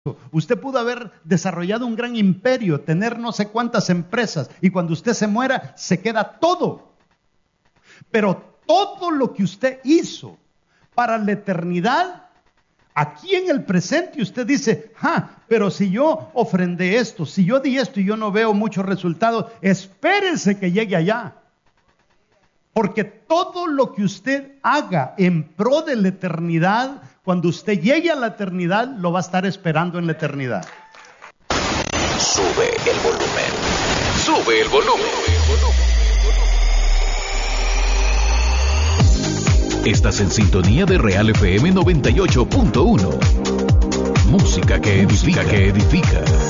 Usted pudo haber desarrollado un gran imperio, tener no sé cuántas empresas, y cuando usted se muera, se queda todo. Pero todo lo que usted hizo para la eternidad, aquí en el presente usted dice, pero si yo ofrendé esto, si yo di esto y yo no veo muchos resultados, espérense que llegue allá. Porque todo lo que usted haga en pro de la eternidad, cuando usted llegue a la eternidad, lo va a estar esperando en la eternidad. Sube el volumen. Sube el volumen. Estás en sintonía de Real FM 98.1. Música que edifica.